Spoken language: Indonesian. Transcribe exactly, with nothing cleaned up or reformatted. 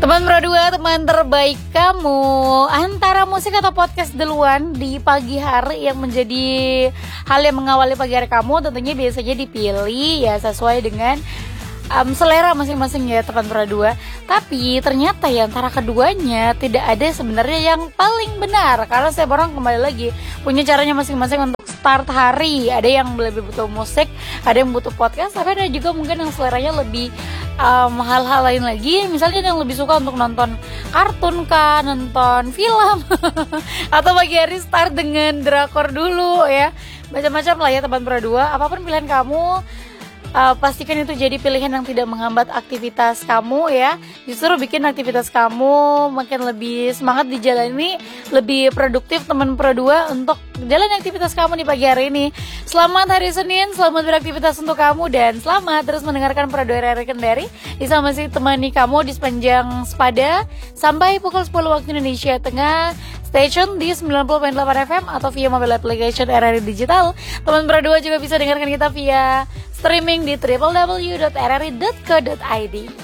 Teman Pro dua, teman terbaik kamu. Antara musik atau podcast duluan di pagi hari yang menjadi hal yang mengawali pagi hari kamu, tentunya biasanya dipilih ya sesuai dengan um, selera masing-masing ya teman Pro dua. Tapi ternyata ya antara keduanya tidak ada sebenarnya yang paling benar, karena setiap orang kembali lagi punya caranya masing-masing untuk start hari. Ada yang lebih butuh musik, ada yang butuh podcast, tapi ada juga mungkin yang seleranya lebih Um, hal-hal lain lagi, misalnya yang lebih suka untuk nonton kartun kah, nonton film atau pagi hari start dengan drakor dulu ya, macam-macam lah ya teman Pro dua. Apapun pilihan kamu, uh, pastikan itu jadi pilihan yang tidak menghambat aktivitas kamu ya, justru bikin aktivitas kamu makin lebih semangat dijalani, lebih produktif teman Pro dua untuk jalan aktivitas kamu di pagi hari ini. Selamat hari Senin, selamat beraktivitas untuk kamu, dan selamat terus mendengarkan Pro dua R R Kendari. Bisa masih temani kamu di sepanjang sepada sampai pukul sepuluh waktu Indonesia Tengah. Stay tune di sembilan puluh koma delapan F M atau via mobile application R R I Digital. Teman Pro dua juga bisa dengarkan kita via streaming di w w w dot r r i dot co dot i d.